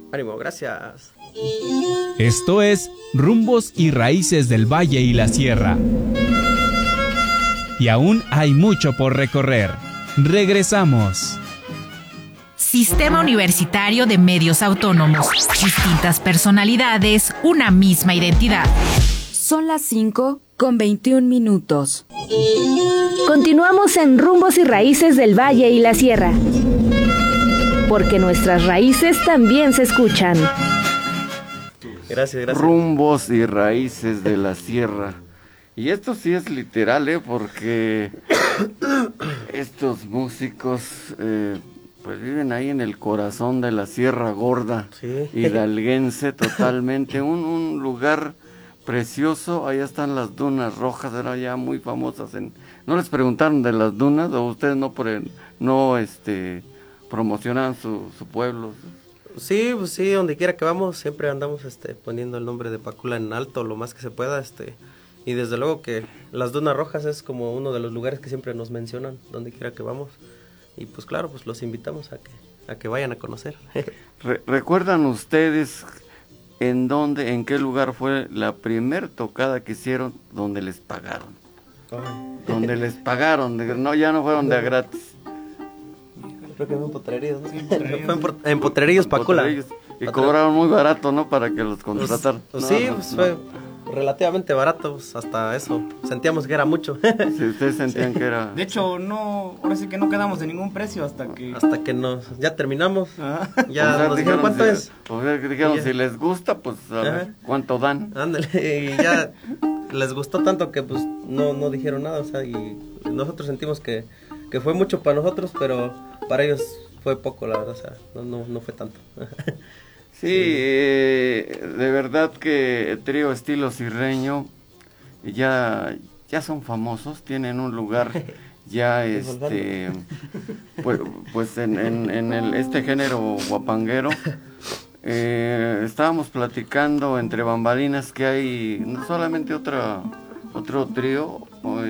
Ánimo, gracias. Esto es Rumbos y Raíces del Valle y la Sierra. Y aún hay mucho por recorrer. Regresamos. Sistema Universitario de Medios Autónomos. Distintas personalidades, una misma identidad. Son las 5:21. Continuamos en Rumbos y Raíces del Valle y la Sierra. Porque nuestras raíces también se escuchan. Gracias. Rumbos y Raíces de la Sierra. Y esto sí es literal, porque estos músicos pues viven ahí en el corazón de la Sierra Gorda, sí. Hidalguense totalmente, un lugar precioso. Allá están las dunas rojas, eran ya muy famosas. ¿No les preguntaron de las dunas o ustedes no promocionaban su pueblo? Sí, pues sí, donde quiera que vamos siempre andamos poniendo el nombre de Pacula en alto lo más que se pueda, y desde luego que las dunas rojas es como uno de los lugares que siempre nos mencionan donde quiera que vamos, y pues claro, pues los invitamos a que vayan a conocer. ¿Recuerdan ustedes en qué lugar fue la primer tocada que hicieron donde les pagaron? Donde les pagaron, no, ya no fueron de a gratis. Creo que fue en Potrerillos, ¿no? Sí, en Potrerillos, Pacula. Y cobraron muy barato, ¿no? Para que los contrataran. Fue relativamente barato, pues, hasta eso. Sentíamos que era mucho. Sí, ustedes sentían que era... De hecho, ahora sí que no quedamos de ningún precio hasta que ya terminamos. Ya nos dijeron cuánto es. Dijeron, si les gusta, pues a ver cuánto dan. Ándale, y ya les gustó tanto que pues no dijeron nada, o sea, y nosotros sentimos que fue mucho para nosotros, pero para ellos fue poco, la verdad, o sea, no fue tanto. Sí, de verdad que Trío Estilo Sierreño ya son famosos, tienen un lugar ya pues en este género guapanguero. Estábamos platicando entre bambalinas que hay no solamente otro trío,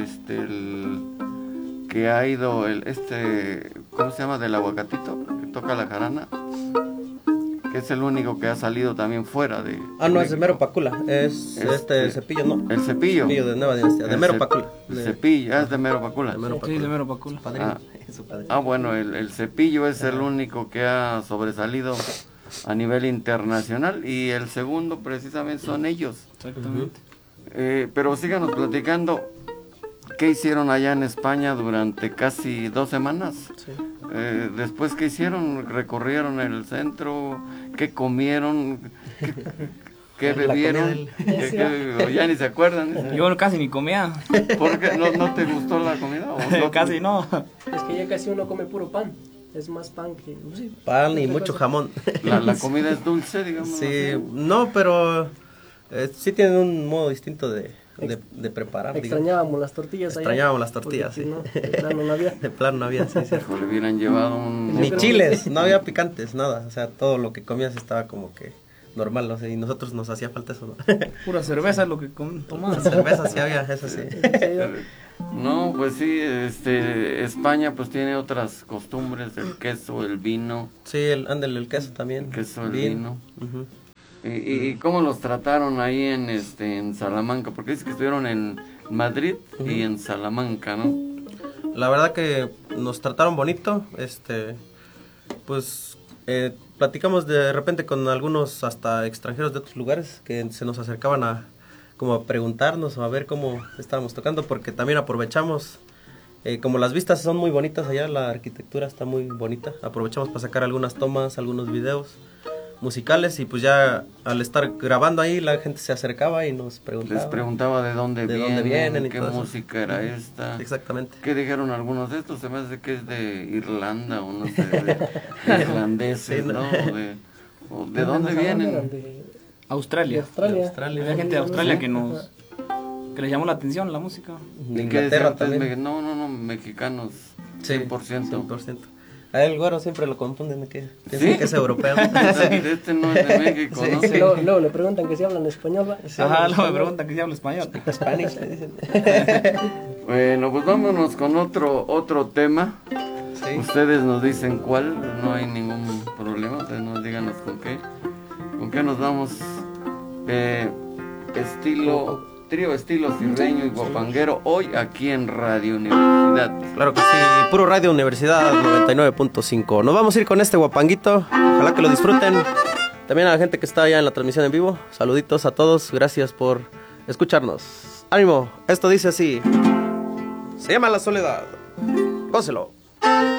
que ha ido ¿cómo se llama? Del Aguacatito, que toca la jarana, que es el único que ha salido también fuera de... no, es de Mero Pacula, es Cepillo, ¿no? El Cepillo. Cepillo de Nueva Dinastía, de Mero Pacula. El Cepillo, es de Mero Pacula. Sí, de Mero Pacula. Bueno, el Cepillo es el único que ha sobresalido a nivel internacional, y el segundo precisamente son ellos. Exactamente. Pero síganos platicando. ¿Qué hicieron allá en España durante casi 2 semanas? Sí. Después, ¿qué hicieron? ¿Recorrieron el centro? ¿Qué comieron? ¿Qué bebieron? Ya ni se acuerdan. Yo casi ni comía. ¿Por qué? ¿No te gustó la comida? Casi no. Es que ya casi uno come puro pan. Es más pan que... Sí, pan y mucho jamón. La comida es dulce, digamos. Sí, no, pero sí tienen un modo distinto de preparar. Extrañábamos las tortillas allá. Extrañábamos las tortillas, sí. No, de plano no había. De plano no había, sí. Le hubieran llevado Ni chiles, no había picantes, nada. O sea, todo lo que comías estaba como que normal, no sé, y nosotros nos hacía falta eso, ¿no? Pura cerveza es lo que tomábamos. Cerveza sí había, eso sí. No, pues sí, España pues tiene otras costumbres, el queso, el vino. Sí, el queso también. El queso, el vino. ¿Y cómo los trataron ahí en Salamanca? Porque dice que estuvieron en Madrid y en Salamanca, ¿no? La verdad que nos trataron bonito, pues platicamos de repente con algunos hasta extranjeros de otros lugares que se nos acercaban como a preguntarnos o a ver cómo estábamos tocando, porque también aprovechamos, como las vistas son muy bonitas allá, la arquitectura está muy bonita, aprovechamos para sacar algunas tomas, algunos videos musicales, y pues ya al estar grabando ahí la gente se acercaba y nos preguntaba. Les preguntaba de dónde vienen y qué música era esta. Exactamente. ¿Qué dijeron algunos de estos? Se me hace que es de Irlanda o no sé, de irlandeses, sí, ¿no? ¿De dónde vienen? De Australia. Australia. Hay gente de Australia que les llamó la atención la música. De Inglaterra también. No, mexicanos. 100%. 100%. A él, güero, siempre lo confunden de que es europeo. Este no es de México, ¿no? Sí. Luego le preguntan que si hablan español, ¿va? Luego me preguntan que si hablo español. Spanish, le dicen. Bueno, pues vámonos con otro tema. Sí. Ustedes nos dicen cuál, no hay ningún problema, ustedes nos díganos con qué. ¿Con qué nos vamos? Trío estilo sirreño y guapanguero, hoy aquí en Radio Universidad. Claro que sí, puro Radio Universidad 99.5. Nos vamos a ir con este guapanguito, ojalá que lo disfruten. También a la gente que está allá en la transmisión en vivo, saluditos a todos, gracias por escucharnos. Ánimo, esto dice así, se llama La Soledad, gócelo.